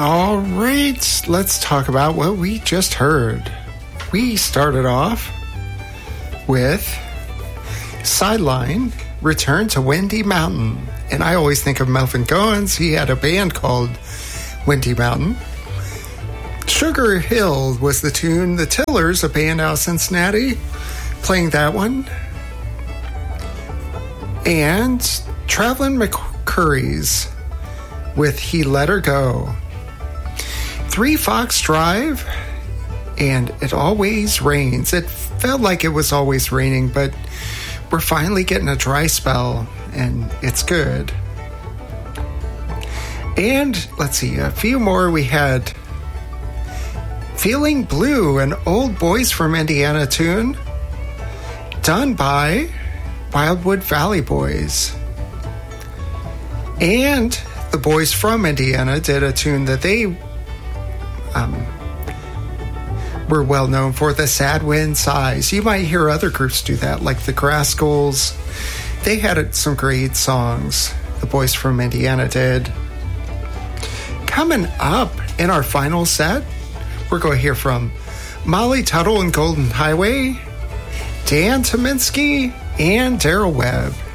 All right, let's talk about what we just heard. We started off with Sideline, Return to Windy Mountain. And I always think of Melvin Goins. He had a band called Windy Mountain. Sugar Hill was the tune. The Tillers, a band out of Cincinnati, playing that one. And Travelin' McCurry's with He Let Her Go. 3 Fox Drive, and It Always Rains. It felt like it was always raining, but we're finally getting a dry spell, and it's good. And let's see, a few more. We had Feeling Blue, an Old Boys from Indiana tune, done by Wildwood Valley Boys. And the boys from Indiana did a tune that they were well known for, the Sad Wind Sighs. You might hear other groups do that, like the Graskels. They had some great songs, the boys from Indiana did. Coming up in our final set, we're going to hear from Molly Tuttle and Golden Highway, Dan Tominski, and Daryl Webb.